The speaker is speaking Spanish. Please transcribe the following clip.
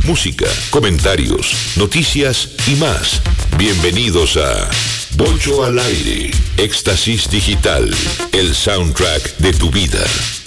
música, comentarios, noticias y más. Bienvenidos a Bocho al Aire, Éxtasis Digital, el soundtrack de tu vida.